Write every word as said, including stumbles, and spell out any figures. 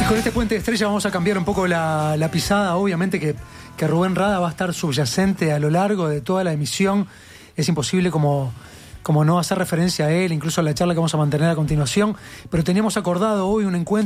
Y con este puente de estrella vamos a cambiar un poco la, la pisada. Obviamente que, que Rubén Rada va a estar subyacente a lo largo de toda la emisión. Es imposible como, como no hacer referencia a él, incluso a la charla que vamos a mantener a continuación. Pero teníamos acordado hoy un encuentro